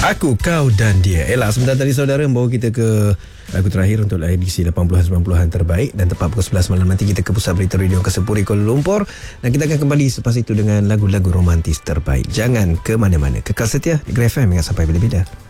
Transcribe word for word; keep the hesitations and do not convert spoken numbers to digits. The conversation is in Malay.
Aku, Kau dan Dia. Elak, sebentar tadi saudara membawa kita ke lagu terakhir untuk edisi lapan puluhan sembilan puluhan terbaik. Dan tepat pukul sebelas malam nanti kita ke Pusat Berita Radio Kesepuri Kuala Lumpur. Dan kita akan kembali selepas itu dengan lagu-lagu romantis terbaik. Jangan ke mana-mana. Kekal setia di Grab F M hingga sampai bila-bila.